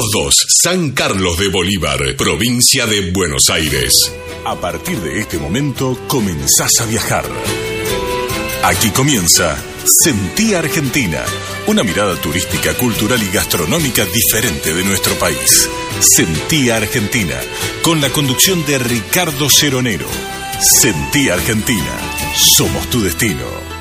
502, San Carlos de Bolívar, provincia de Buenos Aires. A partir de este momento comenzás a viajar. Aquí comienza Sentí Argentina, una mirada turística, cultural y gastronómica diferente de nuestro país. Sentí Argentina, con la conducción de Ricardo Ceronero. Sentí Argentina, somos tu destino.